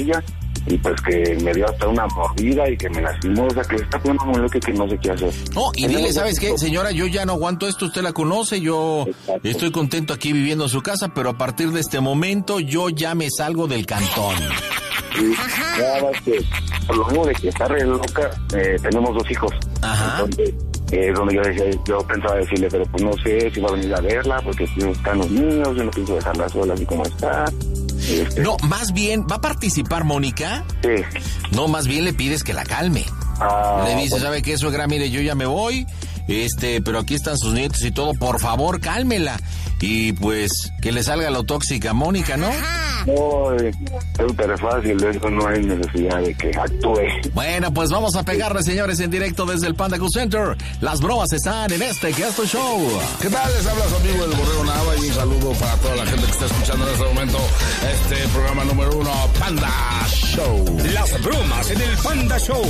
ella, y pues que me dio hasta una mordida y que me lastimó, o sea, que está poniendo muy loca que no sé qué hacer. No, y dile, ¿sabes qué? Señora, yo ya no aguanto esto, usted la conoce, yo estoy contento aquí viviendo en su casa, pero a partir de este momento yo ya me salgo del cantón. Sí, nada más que, por lo mismo de que está re loca, tenemos 2 hijos. Ajá. Entonces, donde yo pensaba decirle, pero pues no sé si va a venir a verla, porque si están los niños, yo no pienso dejarla sola así como está. No, más bien, ¿va a participar Mónica? Sí. No, más bien le pides que la calme. Le dices, bueno, ¿sabe qué, suegra? Mire, yo ya me voy, pero aquí están sus nietos y todo, por favor, cálmela. Y pues, que le salga lo tóxica a Mónica, ¿no? No, es súper fácil, de eso no hay necesidad de que actúe. Bueno, pues vamos a pegarle, señores, en directo desde el Panda Cool Center. Las bromas están en este que es tu show. ¿Qué tal? Les habla su amigo el Borrego Nava y un saludo para toda la gente que está escuchando en este momento este programa número 1, Panda Show. Las bromas en el Panda Show.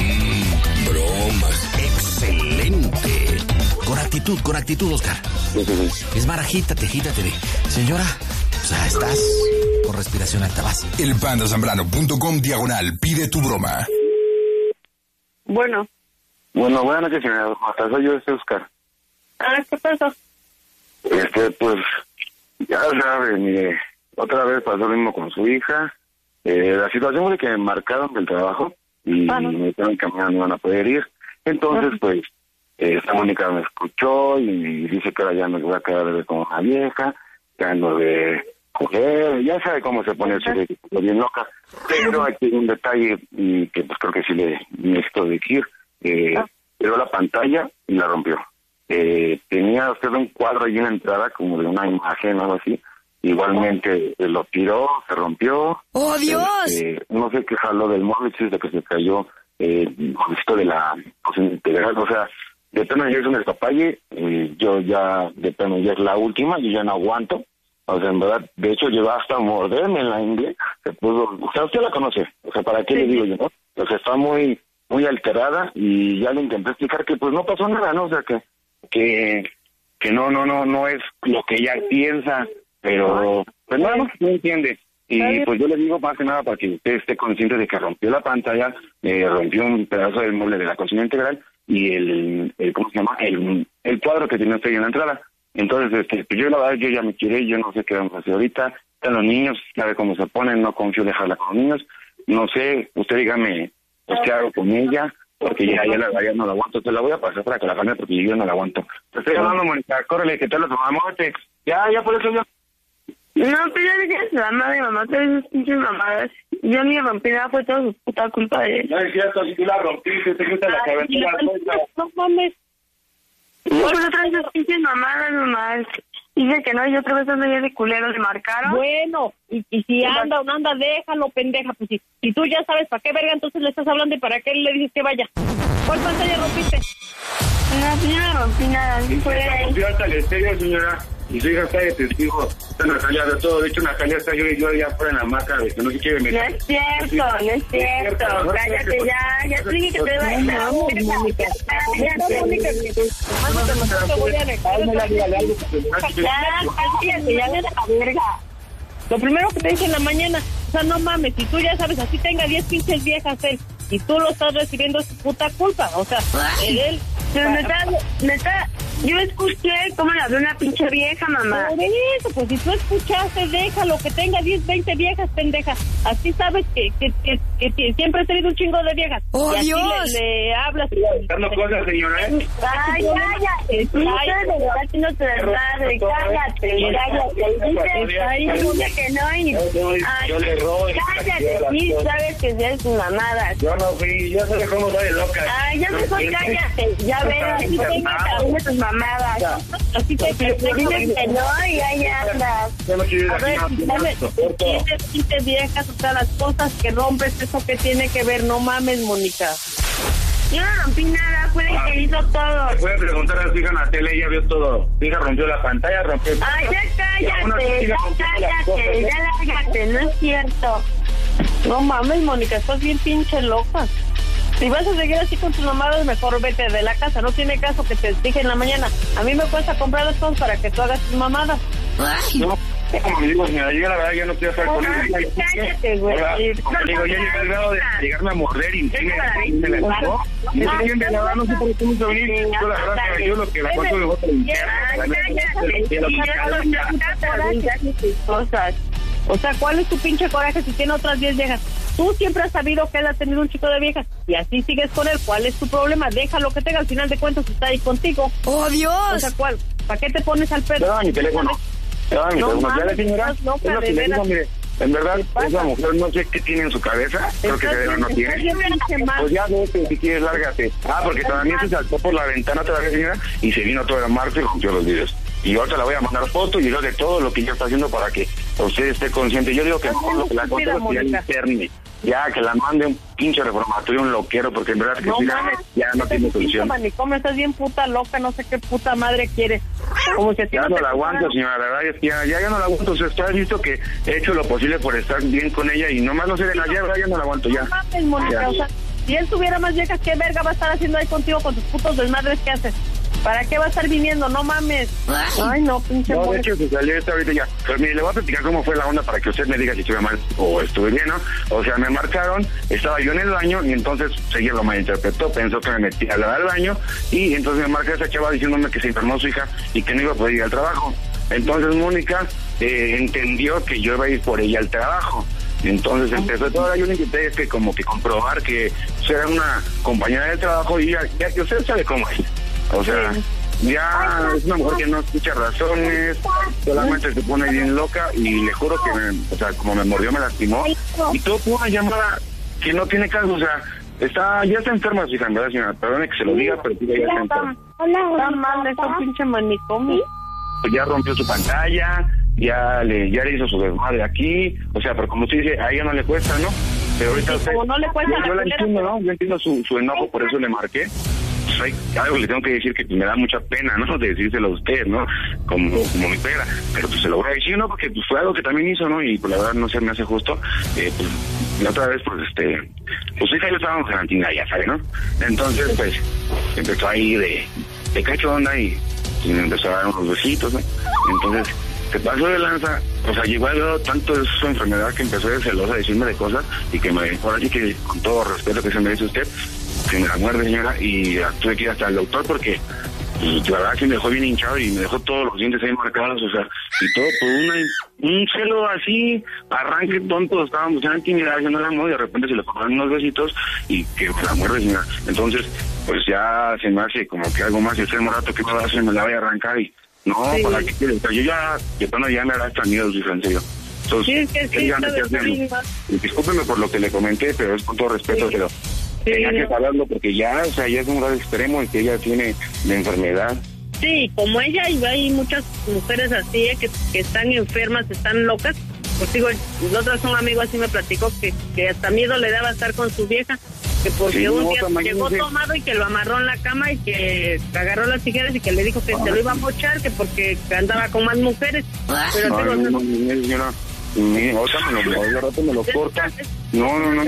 Bromas. Excelente. Con actitud, Oscar. Sí. Es más, agítate. Señora, o sea, estás con respiración alta, vas. elpandasambrano.com/, pide tu broma. Bueno, buenas noches, señora. Soy yo, Oscar. ¿Qué pasó? Pues, ya sabe, mire, otra vez pasó lo mismo con su hija. La situación fue que me marcaron del trabajo y me dijeron que mañana no iban a poder ir. Entonces, pues, esta Mónica me escuchó y dice que ahora ya me voy a quedar como una vieja, que ando de coger, ya sabe cómo se pone eso de bien loca. Pero aquí hay un detalle y que pues creo que sí le necesito decir. Tiró la pantalla y la rompió. Tenía usted un cuadro ahí en la entrada como de una imagen o algo así. Igualmente lo tiró, se rompió. ¡Oh, Dios! No sé qué jaló del móvil, si es de que se cayó justo de la cocina integral. O sea, de plano ya es un despapalle. Yo ya, de plano ya es la última, yo ya no aguanto. O sea, en verdad, de hecho llegó hasta a morderme en la ingle. Se puso, o sea, usted la conoce. O sea, ¿para qué le digo yo, no? O sea, está muy alterada y ya le intenté explicar que pues no pasó nada, ¿no? O sea, que no es lo que ella piensa, pero pues nada, no entiende. Y pues yo le digo más que nada para que usted esté consciente de que rompió la pantalla, rompió un pedazo del mueble de la cocina integral y el ¿cómo se llama? El cuadro que tenía usted en la entrada. Entonces, pues yo la verdad, yo ya me tiré, yo no sé qué vamos a hacer ahorita. Están los niños, sabe cómo se ponen, no confío dejarla con los niños. No sé, usted dígame, pues qué hago con ella, porque ya no la aguanto. Te la voy a pasar para que la cambie porque yo no la aguanto. Te estoy llamando, Mónica, córrele, que te lo tomamos. Ya por eso yo... No, pero ya dije la madre, mamá, todas esas pinches mamadas. Yo ni rompí nada, fue toda su puta culpa de él. No es cierto, si tú la rompiste, te gusta la cabeza. No mames. Por otra vez esas pinches mamadas nomás. Dice que no, y otra vez ando ya de culero, le marcaron. Bueno, y si anda o no anda, déjalo, pendeja. Pues si tú ya sabes para qué verga, entonces le estás hablando y para qué le dices que vaya. ¿Cuál pantalla rompiste? No, yo no rompí nada. Rompió hasta el estéreo, señora. Y su hija está de testigo. Está Natalia de todo. De hecho, Natalia está yo ya fuera en la hamaca de que no se quiere meter. No es cierto. Cállate ya. Te dije que te iba a dejar. Cállate, ya me da la verga. Lo primero que te dije en la mañana, o sea, no mames, si tú ya sabes, así tenga 10 pinches viejas él, y tú lo estás recibiendo, es tu puta culpa, o sea, él... Pero neta, yo escuché cómo le habló una pinche vieja, mamá. Por eso, pues si tú escuchaste, déjalo, que tenga 10, 20 viejas, pendeja. Así sabes que siempre has tenido un chingo de viejas. ¡Oh, y así Dios! le hablas. Dando cosas, señora, Ay, cállate, tú no te desmadre, cállate. Dice que no y... yo le robo. Cállate, sí, sabes que es tu mamada. Yo no fui, yo sé cómo soy loca. Ay, ya mejor cállate, ya ves, así tengo cada de tus mamadas. Así te dices que no y ahí andas. A ver, tienes viejas, o sea, las cosas que rompes, eso que tiene que ver, no mames, Mónica. Yo no rompí nada, fue el que hizo todo. Puede preguntar a su hija Natalia, ella vio todo. Su hija rompió la pantalla, rompió... Ay, ya cállate, ya lárgate, no es cierto. No mames, Mónica, estás bien pinche loca. Si vas a seguir así con tus mamadas, mejor vete de la casa. No tiene caso que te dije en la mañana. A mí me cuesta comprar las cosas para que tú hagas tus mamadas. Ay. Como me digo, señora, yo la verdad ya no quiero estar con él. Cállate, güey. Digo, ya llegué al grado de llegarme a morder y me la dejó. La verdad no sé por qué me hizo venir. Yo la verdad que yo lo que la cuento de otra cosas. O sea, ¿cuál es tu pinche coraje si tiene otras 10 viejas? Tú siempre has sabido que él ha tenido un chico de viejas y así sigues con él. ¿Cuál es tu problema? Déjalo que tenga, al final de cuentas está ahí contigo. ¡Oh, Dios! O sea, ¿cuál? ¿Para qué te pones al pedo? No, mi teléfono. Ya la señora, es lo que le digo, mire, en verdad, esa mujer no sé qué tiene en su cabeza, creo que no tiene. Pues ya vete, si quieres, lárgate. Porque también se saltó por la ventana todavía, señora, y se vino toda la marca y rompió los vidrios. Y ahorita le voy a mandar fotos y de todo lo que ella está haciendo para que usted esté consciente. Yo digo que mejor la cosa es que ya interne, ya que la mande un pinche reformatorio, un loquero, porque en verdad que ya no tiene solución. Manicomio, estás bien puta loca, no sé qué puta madre quieres. Como si ya no la aguanto, señora, la verdad es que ya no la aguanto. Usted está visto que he hecho lo posible por estar bien con ella y nomás no se den allá, ya no la aguanto ya. No mames, Mónica, o sea, si él tuviera más viejas, ¿qué verga va a estar haciendo ahí contigo con tus putos desmadres que haces? ¿Para qué va a estar viniendo? No mames. Ay, no, pinche no, de hecho, se salió esta ahorita ya. Pero mire, le voy a platicar cómo fue la onda para que usted me diga si estuve mal o estuve bien, ¿no? O sea, me marcaron, estaba yo en el baño y entonces ella lo malinterpretó, pensó que me metí a lavar al baño y entonces me marca esa chava diciéndome que se enfermó su hija y que no iba a poder ir al trabajo. Entonces Mónica entendió que yo iba a ir por ella al trabajo. Entonces empezó todo, yo le intenté que como que comprobar que era una compañera de trabajo y ya que usted sabe cómo es. O sea, ya es una mujer que no escucha razones, solamente se pone bien loca y le juro que, o sea, como me mordió, me lastimó. Y todo fue una llamada que no tiene caso, o sea, ya está enferma su hija, ¿verdad, señora? Perdone que se lo diga, pero ya está enferma. Está mal, está pinche manicomio. Pues ya rompió su pantalla, ya le hizo su desmadre aquí, o sea, pero como usted dice, a ella no le cuesta, ¿no? Pero ahorita usted, como no le cuesta, yo la entiendo, ¿no? Yo entiendo su enojo, por eso le marqué. Pues algo le tengo que decir que me da mucha pena, ¿no? De decírselo a usted, ¿no? Como mi pera. Pero pues se lo voy a decir, ¿no? Porque pues fue algo que también hizo, ¿no? Y pues la verdad no se me hace justo. Pues la otra vez, pues pues hija y yo estábamos en la tinga, ya sabe, ¿no? Entonces, pues, empezó ahí de cachonda y me empezó a dar unos besitos, ¿no? Entonces, se pasó de lanza, o sea, llegó a grado tanto de su enfermedad que empezó de celosa a decirme de cosas y que ahora sí que con todo respeto que se merece usted, que me la muerde, señora, y tuve que ir hasta el doctor porque la verdad que me dejó bien hinchado y me dejó todos los dientes ahí marcados, o sea, y todo por un celo así, arranque tonto, estábamos en intimidad, yo no la muevo y de repente se le ponen unos besitos y que me la muerde, señora. Entonces, pues ya se me hace como que algo más, y el rato que me va a hacer me la voy a arrancar y no, sí. ¿Para qué quiere? Yo ya, de plano ya me hará hasta miedo, su hija, en serio. Entonces, discúlpeme por lo que le comenté, pero es con todo respeto, pero tenía que hablarlo porque ya, o sea, ya es un grado extremo y que ella tiene la enfermedad. Sí, como ella, y hay muchas mujeres así, que están enfermas, están locas. Pues digo, nosotros un amigo así me platicó que hasta miedo le daba estar con su vieja, que porque un día llegó tomado y que lo amarró en la cama y que agarró las tijeras y que le dijo que se lo iba a mochar, que porque andaba con más mujeres. Pero señora, me lo corta. No,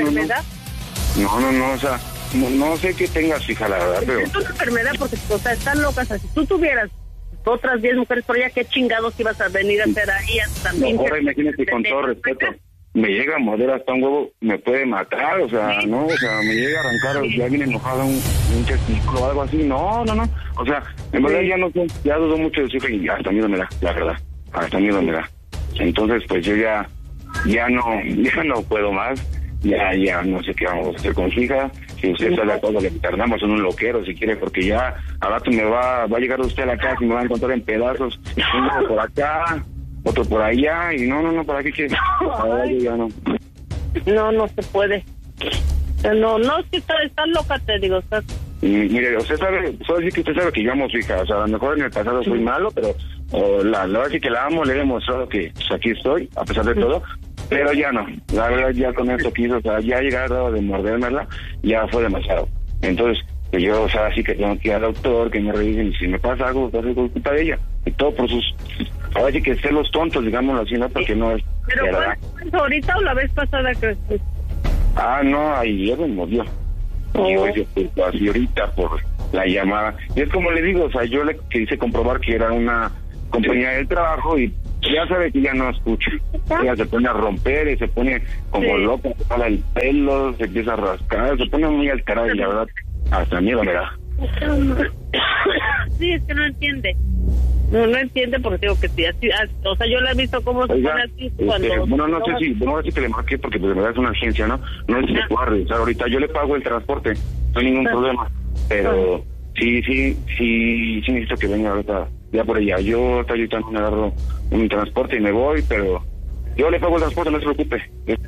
o sea, no sé qué tengas, hija, la verdad, pero... Es una enfermedad porque, o sea, están locas. Si tú tuvieras otras 10 mujeres por allá, ¿qué chingados ibas a venir a hacer ahí también? Ahora imagínate, con todo respeto, me llega a morder hasta un huevo, me puede matar, o sea, ¿sí? No, o sea, me llega a arrancar, ya viene enojado un testículo o algo así, no, o sea, en verdad ya no sé, ya dudo mucho de su hija y hasta miedo me da, la verdad, hasta miedo me da. Entonces, pues yo ya no puedo más. Ya no sé qué vamos a hacer con su hija. Si usted está de acuerdo, le tardamos en un loquero si quiere, porque ya al rato va a llegar usted a la casa y me va a encontrar en pedazos. Uno por acá, otro por allá, y no, ¿para qué quiere? Ya no. No se puede. No, es que estás loca, te digo. Estás... Mire, usted sabe, solo decir que usted sabe que yo amo a su hija. O sea, a lo mejor en el pasado fui malo, pero la verdad sí que la amo, le he demostrado que pues, aquí estoy, a pesar de todo. Pero ya no, la verdad ya con esto quiso, o sea, ya llegar al grado de mordérmela, ya fue demasiado. Entonces, pues yo, o sea, sí que tengo que ir al doctor, que me revisen, y si me pasa algo, pues es culpa de ella. Y todo por sus, ahora sí que ser los tontos, digámoslo así, ¿no? Porque no es... ¿Pero fue ahorita o la vez pasada que...? No, ayer me mordió. Y hoy así ahorita por la llamada. Y es como le digo, o sea, yo le quise comprobar que era una compañía del trabajo y ya sabe que ya no escucha. Ella se pone a romper y se pone como loca, se jala el pelo, se empieza a rascar, se pone muy alterada y la verdad, hasta miedo me da. Sí, es que no entiende. No entiende porque digo que sí, así, o sea, yo la he visto como se pone así cuando... Bueno, no sé si que le marqué porque pues de verdad es una urgencia, ¿no? No sé si se pueda revisar ahorita. Yo le pago el transporte, no hay ningún problema. Pero sí necesito que venga ahorita ya por ella. Yo ahorita no me agarro un transporte y me voy, pero yo le pago el transporte, no se preocupe.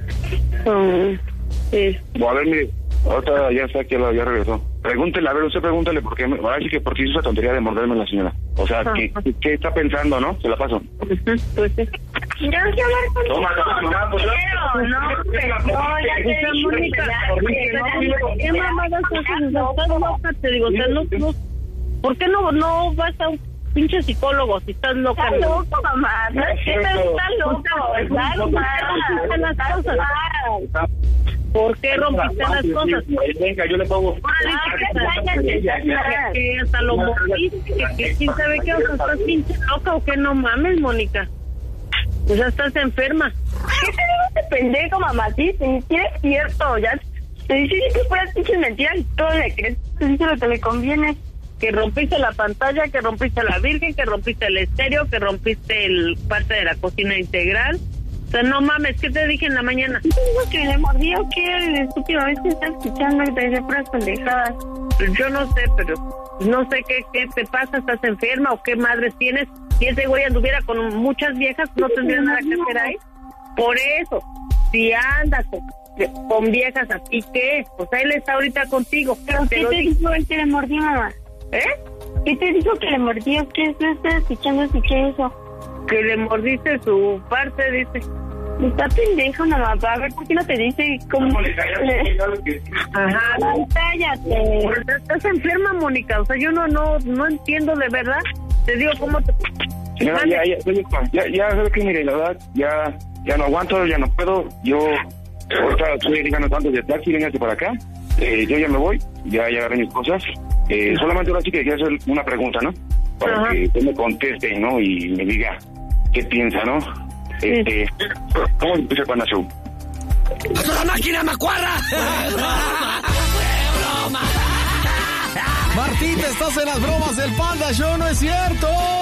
Sí. Bueno, a ver, mire, ahorita ya está aquí, ya regresó. Pregúntele, a ver, usted pregúntele por qué, va a decir que por qué hizo esa tontería de morderme a la señora. O sea, ¿qué está pensando, no? Se la paso. Pues sí. Yo quiero hablar contigo. Toma, pues, Mónica, ¿qué mamadas haces? Estás loca, te digo, o sea, no, ¿por qué no vas a un pinche psicólogo si estás loca? Estás loco, mamá. No es que estás loco. Estás loca. ¿Por qué rompiste las cosas? Venga, yo le pongo. Que hasta lo moviste, que quién sabe qué, o sea, estás pinche loca o qué, no mames, Mónica. O sea, estás enferma. ¿Qué te digo este pendejo, mamá? Sí, ni siquiera es cierto, ya. Te dice que fueras pinches mentiras y todo le crees. Te dice lo que le conviene. Que rompiste la pantalla, que rompiste la virgen, que rompiste el estéreo, que rompiste parte de la cocina integral. O sea, no mames, ¿qué te dije en la mañana? ¿Qué te digo que le mordió? ¿Qué estúpido? A veces está escuchando y te dice puras pendejadas. Yo no sé, pero no sé qué te pasa, ¿estás enferma o qué madres tienes? Si ese güey anduviera con muchas viejas, no tendría nada que hacer ahí. Por eso, si andas con viejas así, ¿qué? Pues él está ahorita contigo. ¿Pero qué te dijo el que le mordió, mamá? ¿Qué te dijo que le mordió? ¿Qué estás escuchando? Escuché eso. Que le mordiste su parte, dice. Está pendejo, mamá. A ver, ¿por qué no te dice cómo? Ajá. Cállate. Estás enferma, Mónica. O sea, yo no entiendo de verdad. Te digo, ¿cómo te...? Señora, ya, ¿sabes qué? Mire, la verdad, ya no aguanto, ya no puedo. Yo, ahorita estoy ganando tanto de taxi, véngase para acá. Yo ya me voy, ya agarré mis cosas. Solamente ahora sí que quería hacer una pregunta, ¿no? Para que usted me conteste, ¿no? Y me diga qué piensa, ¿no? ¿Cómo empieza el Panda Show? ¡A toda máquina, macuarra! Martín, te estás en las bromas del Panda Show, ¿no es cierto?